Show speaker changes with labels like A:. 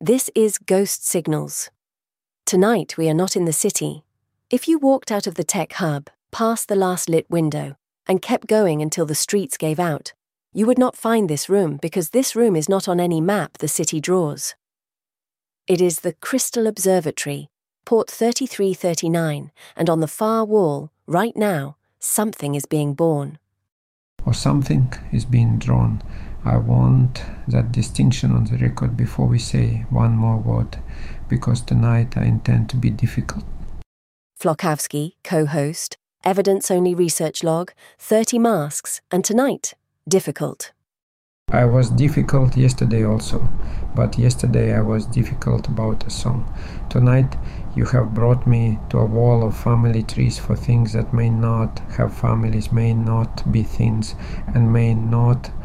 A: This is Ghost Signals. Tonight we are not in the city. If you walked out of the tech hub, past the last lit window, and kept going until the streets gave out, you would not find this room because this room is not on any map the city draws. It is the Crystal Observatory, port 3339, and on the far wall, right now, something is being born.
B: Or something is being drawn. I want that distinction on the record before we say one more word, because tonight I intend to be difficult.
A: Flokowski, co-host, evidence-only research log, 30 masks, and tonight, difficult.
B: I was difficult yesterday also, but yesterday I was difficult about a song. Tonight you have brought me to a wall of family trees for things that may not have families, may not be things, and may not